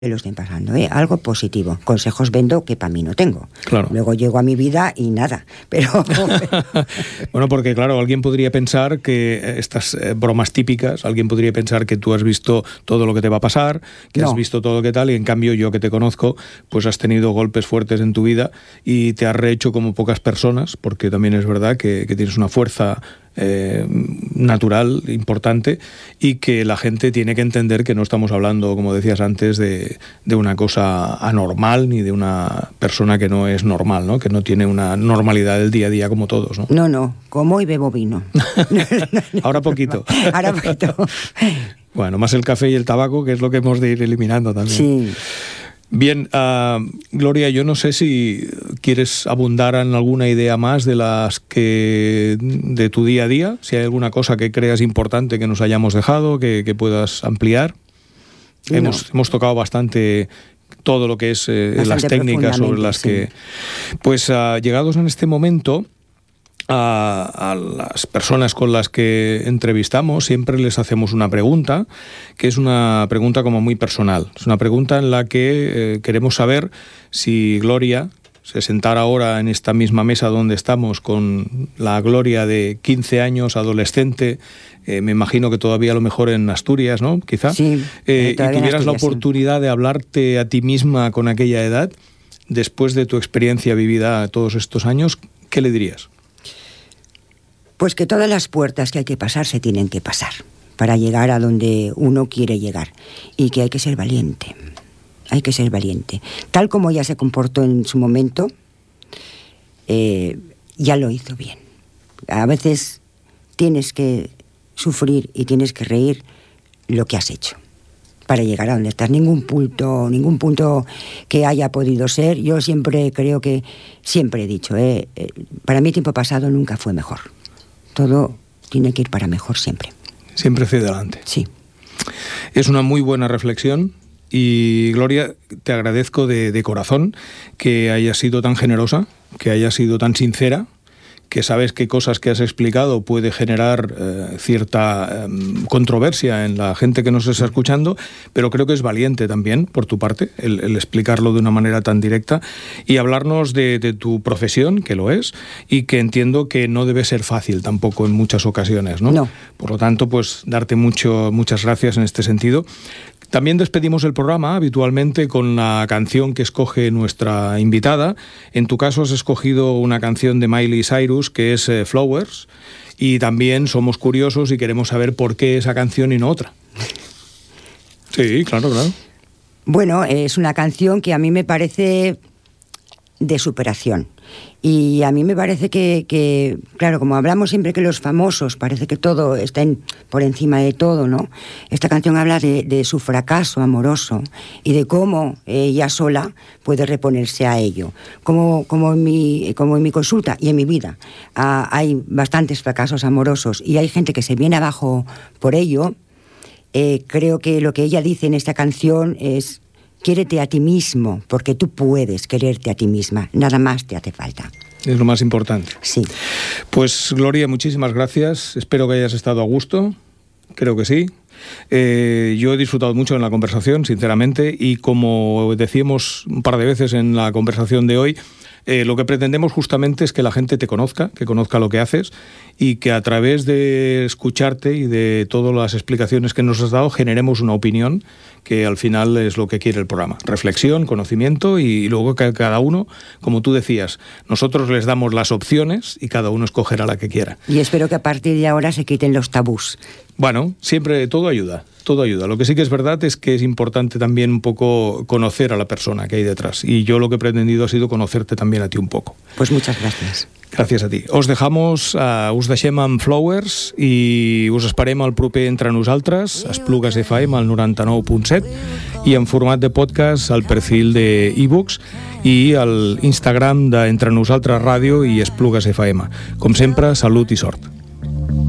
que lo estén pasando, algo positivo. Consejos vendo que para mí no tengo. Claro. Luego llego a mi vida y nada, pero... Bueno, porque claro, alguien podría pensar que estas bromas típicas, alguien podría pensar que tú has visto todo lo que te va a pasar, que has visto todo lo que tal, y en cambio yo que te conozco, pues has tenido golpes fuertes en tu vida y te has rehecho como pocas personas, porque también es verdad que tienes una fuerza natural importante y que la gente tiene que entender que no estamos hablando, como decías antes, de una cosa anormal ni de una persona que no es normal, ¿no? Que no tiene una normalidad del día a día como todos, ¿no? No, como y bebo vino. Ahora poquito. Ahora poquito. Bueno, más el café y el tabaco, que es lo que hemos de ir eliminando también. Sí. Bien, Gloria, yo no sé si quieres abundar en alguna idea más de de tu día a día, si hay alguna cosa que creas importante que nos hayamos dejado, que puedas ampliar. No. Hemos tocado bastante todo lo que es las técnicas sobre las que... Pues llegados en este momento... A las personas con las que entrevistamos siempre les hacemos una pregunta, que es una pregunta como muy personal. Es una pregunta en la que queremos saber si Gloria se sentara ahora en esta misma mesa donde estamos con la Gloria de 15 años, adolescente, me imagino que todavía a lo mejor en Asturias, ¿no? Quizá. Sí, y tuvieras la oportunidad de hablarte a ti misma con aquella edad, después de tu experiencia vivida todos estos años, ¿qué le dirías? Pues que todas las puertas que hay que pasar se tienen que pasar para llegar a donde uno quiere llegar y que hay que ser valiente. Hay que ser valiente. Tal como ella se comportó en su momento, ya lo hizo bien. A veces tienes que sufrir y tienes que reír lo que has hecho para llegar a donde estás. Ningún punto que haya podido ser. Yo siempre creo que, siempre he dicho, para mí el tiempo pasado nunca fue mejor. Todo tiene que ir para mejor siempre. Siempre hacia adelante. Sí. Es una muy buena reflexión y, Gloria, te agradezco de corazón que hayas sido tan generosa, que hayas sido tan sincera, que sabes que cosas que has explicado puede generar cierta controversia en la gente que nos está escuchando, pero creo que es valiente también, por tu parte, el explicarlo de una manera tan directa y hablarnos de tu profesión, que lo es, y que entiendo que no debe ser fácil tampoco en muchas ocasiones, ¿no? No. Por lo tanto, pues darte muchas gracias en este sentido. También despedimos el programa habitualmente con la canción que escoge nuestra invitada. En tu caso has escogido una canción de Miley Cyrus que es Flowers, y también somos curiosos y queremos saber por qué esa canción y no otra. Sí, claro. Bueno, es una canción que a mí me parece de superación. Y a mí me parece que, claro, como hablamos siempre que los famosos, parece que todo está por encima de todo, ¿no? Esta canción habla de su fracaso amoroso y de cómo ella sola puede reponerse a ello. Como en mi consulta y en mi vida hay bastantes fracasos amorosos y hay gente que se viene abajo por ello. Creo que lo que ella dice en esta canción es: quiérete a ti mismo, porque tú puedes quererte a ti misma. Nada más te hace falta. Es lo más importante. Sí. Pues, Gloria, muchísimas gracias. Espero que hayas estado a gusto. Creo que sí. Yo he disfrutado mucho en la conversación, sinceramente, y como decíamos un par de veces en la conversación de hoy, lo que pretendemos justamente es que la gente te conozca, que conozca lo que haces y que a través de escucharte y de todas las explicaciones que nos has dado generemos una opinión que al final es lo que quiere el programa. Reflexión, conocimiento y luego que cada uno, como tú decías, nosotros les damos las opciones y cada uno escogerá la que quiera. Y espero que a partir de ahora se quiten los tabús. Bueno, siempre todo ayuda. Lo que sí que es verdad es que es importante también un poco conocer a la persona que hay detrás. Y yo lo que he pretendido ha sido conocerte también a ti un poco. Pues muchas gracias. Gràcies a ti. Us deixem amb Flowers i us esperem al proper Entre Nosaltres, Esplugues FM, al 99.7, i en format de podcast al perfil de iVoox i al Instagram d'Entre Nosaltres Ràdio i Esplugues FM. Com sempre, salut i sort.